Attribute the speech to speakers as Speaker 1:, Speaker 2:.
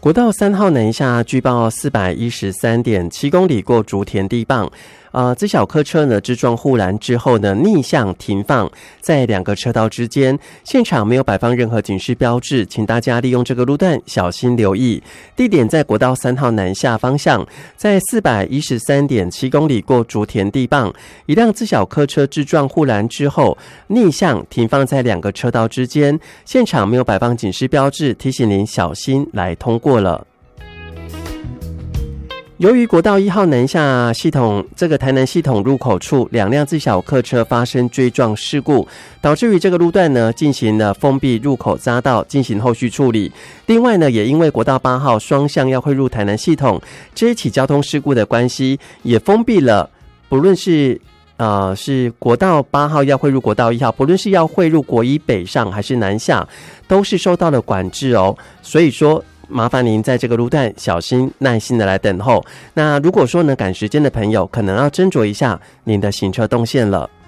Speaker 1: 国道3号南下据报413.7公里过竹田地磅，这小客车呢自撞护栏之后呢逆向停放在2个车道之间，现场没有摆放任何警示标志，请大家利用这个路段小心留意。地点在国道3号南下方向，在413.7公里过竹田地磅，一辆自小客车自撞护栏之后逆向停放在2个车道之间，现场没有摆放警示标志，提醒您小心来通过了。由于国道1号南下系统这个台南系统入口处2辆自小客车发生追撞事故，导致于这个路段呢进行了封闭入口匝道进行后续处理。另外呢，也因为国道8号双向要汇入台南系统这一起交通事故的关系，也封闭了不论是国道8号要汇入国道1号，不论是要汇入国一北上还是南下，都是受到了管制哦。所以说麻烦您在这个路段小心耐心的来等候。那如果说呢赶时间的朋友，可能要斟酌一下您的行车动线了。